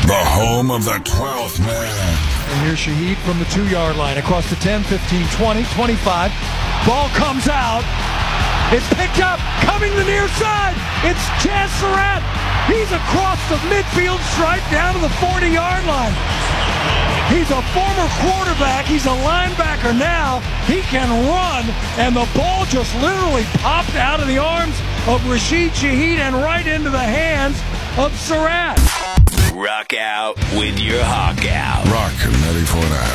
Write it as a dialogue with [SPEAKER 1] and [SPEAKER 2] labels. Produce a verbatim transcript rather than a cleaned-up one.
[SPEAKER 1] The home of the twelfth man.
[SPEAKER 2] And here's Shaheed from the two-yard line. Across the ten, fifteen, twenty, twenty-five. Ball comes out. It's picked up. Coming the near side. It's Chaz Surratt. He's across the midfield stripe down to the forty-yard line. He's a former quarterback. He's a linebacker now. He can run, and the ball just literally popped out of the arms of Rashid Shaheed and right into the hands of Surratt.
[SPEAKER 3] Rock out with your hawk out.
[SPEAKER 1] Rock ninety-four and a half.